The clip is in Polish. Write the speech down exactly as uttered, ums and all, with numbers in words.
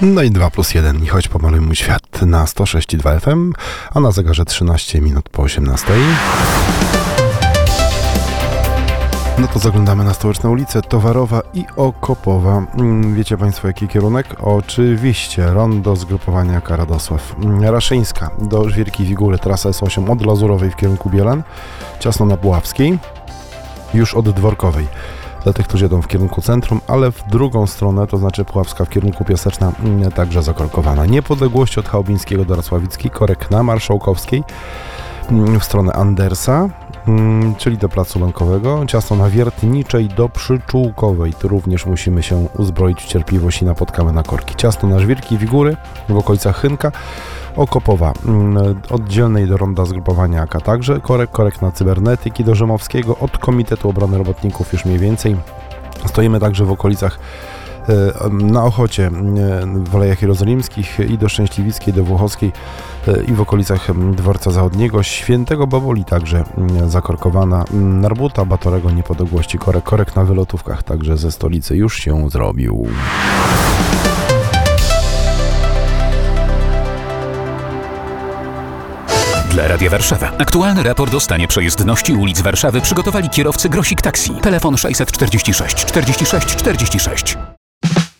No i dwa plus jeden i choć pomaluj mój świat na sto sześć i dwa F M, a na zegarze trzynaście minut po osiemnastej. No to zaglądamy na stołeczne ulice Towarowa i Okopowa. Wiecie Państwo jaki kierunek? Oczywiście rondo zgrupowania Karadosław. Raszyńska do Żwirki Wigury, trasa S osiem od Lazurowej w kierunku Bielan, ciasno na Puławskiej, już od Dworkowej. Dla tych, którzy jedą w kierunku centrum, ale w drugą stronę, to znaczy Puławska w kierunku Piaseczna, także zakorkowana. Niepodległość od Chałubińskiego do Racławickiej, korek na Marszałkowskiej w stronę Andersa, czyli do Placu Ląkowego, ciasno na Wiertniczej do Przyczółkowej. Tu również musimy się uzbroić w cierpliwość i napotkamy na korki. Ciasno na Żwirki Wigury w okolicach Chynka, Okopowa od Dzielnej do ronda zgrupowania A K także, korek, korek na Cybernetyki do Rzymowskiego, od Komitetu Obrony Robotników już mniej więcej. Stoimy także w okolicach na Ochocie, w Alejach Jerozolimskich i do Szczęśliwickiej, do Włochowskiej i w okolicach Dworca Zachodniego, Świętego Boboli także zakorkowana, Narbuta, Batorego, Niepodległości, korek, korek na wylotówkach także ze stolicy już się zrobił. Dla Radia Warszawa. Aktualny raport o stanie przejezdności ulic Warszawy przygotowali kierowcy Grosik Taxi. Telefon sześćset czterdzieści sześć czterdzieści sześć czterdzieści sześć.